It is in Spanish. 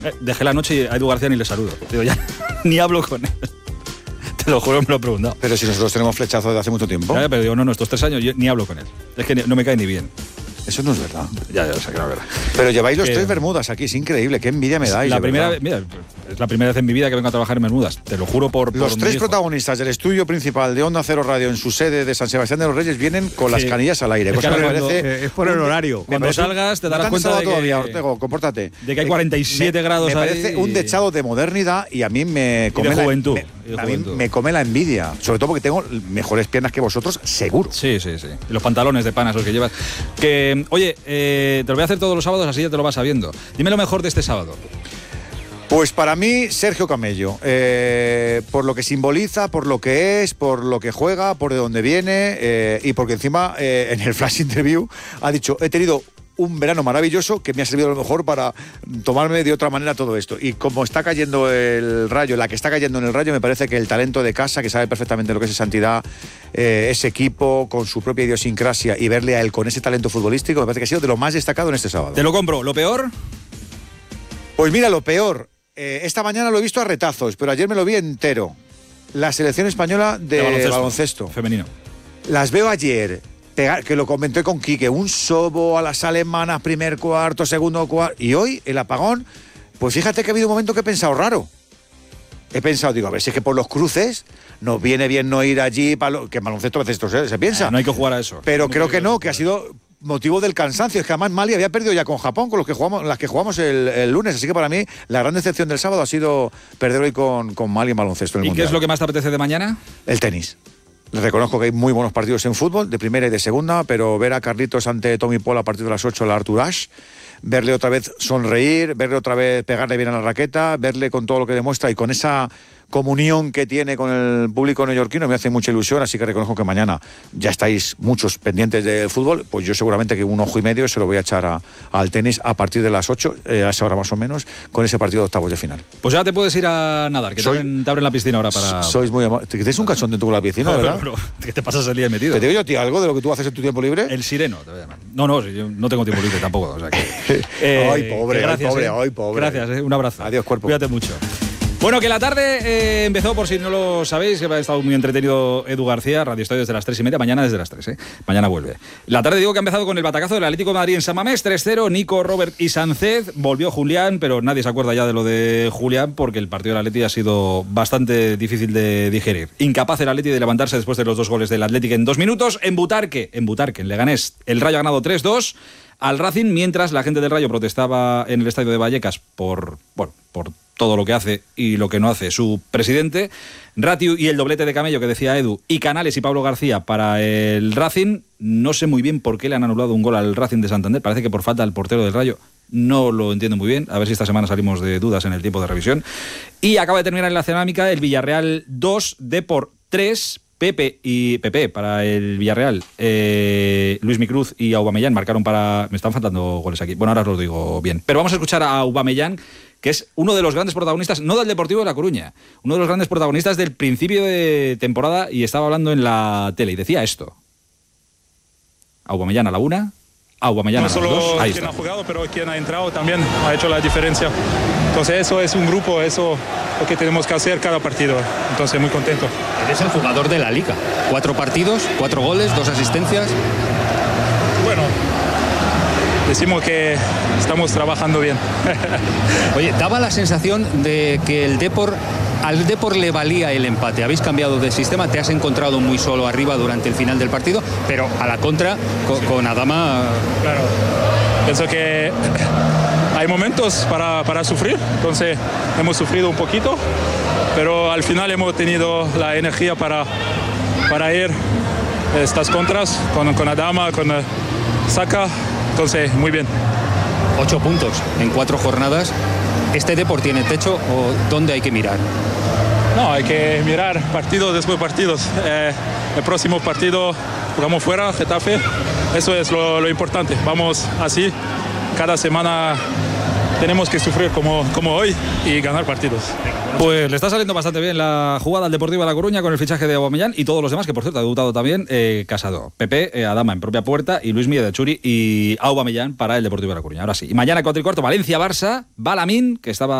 Dejé la noche y a Edu García ni le saludo. Digo, ya ni hablo con él. Te lo juro, me lo he preguntado. Pero si nosotros tenemos flechazo de hace mucho tiempo. Ya, pero digo, no, estos 3 años yo ni hablo con él. Es que no me cae ni bien. Eso no es verdad. Ya, o sea, que no es verdad. Pero lleváis los 3 bermudas aquí, es increíble. Qué envidia me dais. Mira, es la primera vez en mi vida que vengo a trabajar en bermudas. Te lo juro por los 3 protagonistas del estudio principal de Onda Cero Radio en su sede de San Sebastián de los Reyes vienen con las canillas al aire. Es por el horario. Cuando salgas te darás cuenta de todavía, Ortego, compórtate. De que hay 47 grados ahí. Me parece un dechado de modernidad y a mí me come la juventud. A mí me come la envidia. Sobre todo porque tengo mejores piernas que vosotros, seguro. Sí. Y los pantalones de panas los que llevas. Que, oye, te lo voy a hacer todos los sábados, así ya te lo vas sabiendo. Dime lo mejor de este sábado. Pues para mí, Sergio Camello, por lo que simboliza, por lo que es, por lo que juega, por de dónde viene y porque encima en el flash interview ha dicho, he tenido un verano maravilloso que me ha servido a lo mejor para tomarme de otra manera todo esto. Y como está cayendo el Rayo, la que está cayendo en el Rayo, me parece que el talento de casa, que sabe perfectamente lo que es esa entidad, ese equipo con su propia idiosincrasia y verle a él con ese talento futbolístico, me parece que ha sido de lo más destacado en este sábado. Te lo compro. ¿Lo peor? Pues mira, lo peor. Esta mañana lo he visto a retazos, pero ayer me lo vi entero. La selección española de baloncesto. Femenino. Las veo ayer. Que lo comenté con Quique, un sobo a las alemanas, primer cuarto, segundo cuarto, y hoy el apagón, pues fíjate que ha habido un momento que he pensado raro. He pensado, digo, a ver si es que por los cruces nos viene bien no ir allí, que en baloncesto a veces esto se piensa. No hay que jugar a eso. Pero creo que no, que ha sido motivo del cansancio. Es que además Mali había perdido ya con Japón, con las que jugamos el lunes, así que para mí la gran decepción del sábado ha sido perder hoy con Mali en baloncesto. ¿Y qué es lo que más te apetece de mañana? El tenis. Reconozco que hay muy buenos partidos en fútbol, de primera y de segunda, pero ver a Carlitos ante Tommy Paul a partir de las 8, el Arthur Ashe, verle otra vez sonreír, verle otra vez pegarle bien a la raqueta, verle con todo lo que demuestra y con esa comunión que tiene con el público neoyorquino me hace mucha ilusión, así que reconozco que mañana ya estáis muchos pendientes del fútbol, pues yo seguramente que un ojo y medio se lo voy a echar al tenis a partir de las 8, a esa hora más o menos, con ese partido de octavos de final. Pues ya te puedes ir a nadar, que te abren la piscina ahora para... Sois muy amables. ¿Te tienes un cachón dentro de la piscina, verdad? ¿Qué te pasas el día metido? ¿Te digo yo, tío, algo de lo que tú haces en tu tiempo libre? El sireno, te voy a llamar. No, yo no tengo tiempo libre tampoco, o sea que... Ay, pobre, gracias, ay, pobre. Gracias, un abrazo. Adiós, cuerpo. Cuídate mucho. Bueno, que la tarde empezó, por si no lo sabéis, que ha estado muy entretenido Edu García, Radio Estadio desde las 3:30, mañana desde las 3, mañana vuelve. La tarde digo que ha empezado con el batacazo del Atlético de Madrid en San Mamés, 3-0, Nico, Robert y Sánchez, volvió Julián, pero nadie se acuerda ya de lo de Julián porque el partido del Atleti ha sido bastante difícil de digerir. Incapaz el Atleti de levantarse después de los 2 goles del Atlético en 2 minutos, en Butarque, en Leganés, el Rayo ha ganado 3-2 al Racing, mientras la gente del Rayo protestaba en el estadio de Vallecas por todo lo que hace y lo que no hace su presidente. Ratiu y el doblete de Camello que decía Edu, y Canales y Pablo García para el Racing. No sé muy bien por qué le han anulado un gol al Racing de Santander, parece que por falta del portero del Rayo. No lo entiendo muy bien, a ver si esta semana salimos de dudas en el tiempo de revisión. Y acaba de terminar en la cerámica el Villarreal 2, Depor 3, Pepe para el Villarreal, Luis Micruz y Aubameyang marcaron para... Me están faltando goles aquí, bueno, ahora os lo digo bien. Pero vamos a escuchar a Aubameyang, que es uno de los grandes protagonistas, no del Deportivo de La Coruña, uno de los grandes protagonistas del principio de temporada, y estaba hablando en la tele y decía esto. Aubameyang a la 1, Aubameyang a las 2. No solo quien ha jugado, pero quien ha entrado también ha hecho la diferencia. Entonces eso es un grupo, eso es lo que tenemos que hacer cada partido. Entonces muy contento. Eres el jugador de la Liga. 4 partidos, 4 goles, 2 asistencias. Bueno, decimos que estamos trabajando bien. Oye, daba la sensación de que al Depor le valía el empate. Habéis cambiado de sistema, te has encontrado muy solo arriba durante el final del partido, pero a la contra, con Adama... Claro, pienso que hay momentos para sufrir, entonces hemos sufrido un poquito, pero al final hemos tenido la energía para ir estas contras con Adama, con Saka, entonces muy bien. 8 puntos en 4 jornadas. ¿Este Depor tiene techo o dónde hay que mirar? No, hay que mirar partidos después de partidos. El próximo partido jugamos fuera, Getafe. Eso es lo importante. Vamos así, cada semana tenemos que sufrir como hoy y ganar partidos. Pues le está saliendo bastante bien la jugada al Deportivo de La Coruña con el fichaje de Aubameyang y todos los demás, que por cierto ha debutado también Casado, Pepe, Adama en propia puerta y Luis Milla de Churi y Aubameyang para el Deportivo de La Coruña. Ahora sí. Y mañana 4:15, Valencia-Barça, Balamín, que estaba